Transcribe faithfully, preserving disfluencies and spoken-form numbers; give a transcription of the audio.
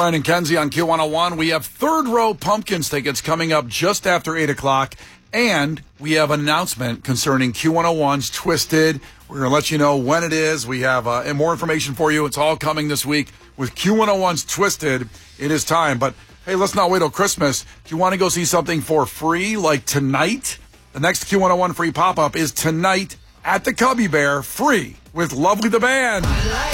Brian and Kenzie on Q one oh one. We have third row Pumpkins tickets coming up just after eight o'clock. And we have an announcement concerning Q one oh one's Twisted. We're going to let you know when it is. We have uh, and more information for you. It's all coming this week with Q one oh one's Twisted. It is time. But, hey, let's not wait till Christmas. If you want to go see something for free, like tonight, the next Q one oh one free pop-up is tonight at the Cubby Bear, free, with Lovely the Band.